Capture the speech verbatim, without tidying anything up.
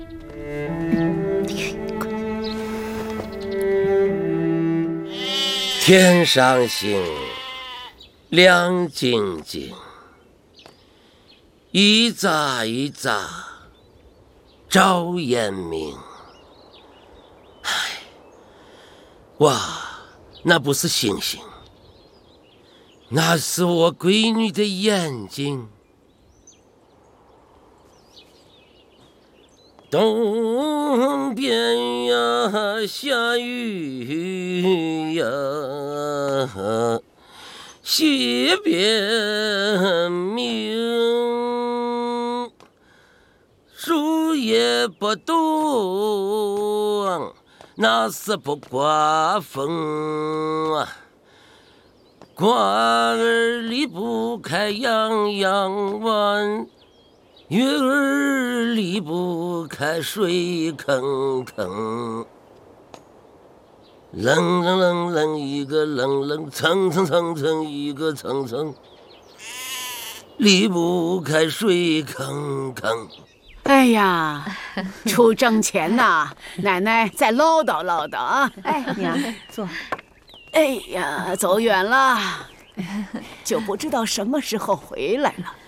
天上星，亮晶晶，一眨一眨照眼明。唉，哇，那不是星星，那是我闺女的眼睛。东边呀下雨呀，西边明，树叶不动，那是不刮风啊。瓜儿离不开洋洋湾，月儿离不开水坑坑，冷冷冷冷一个冷冷，蹭蹭蹭蹭一个蹭蹭，离不开水坑坑。 哎呀，出征前呐，奶奶再唠叨唠叨啊。 哎，娘，坐。 哎呀，走远了，就不知道什么时候回来了。